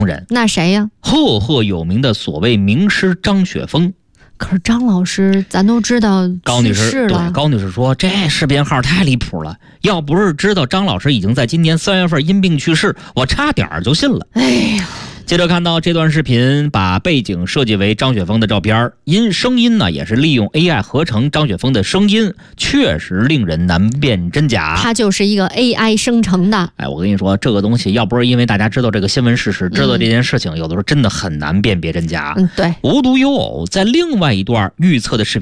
人。 那谁呀？ 赫赫有名的所谓名师张雪峰。 可是张老师咱都知道去世了。 对，高女士说这视频号太离谱了，要不是知道张老师已经在今年3月份因病去世，我差点就信了。 哎呀， 接着看到这段视频，把背景设计为张雪峰的照片，声音呢也是利用 AI 合成张雪峰的声音，确实令人难辨真假。 它就是一个 AI 生成的。 我跟你说，这个东西要不是因为大家知道这个新闻事实，知道这件事情，有的时候真的很难辨别真假。 对。 无独有偶，在另外一段预测的视频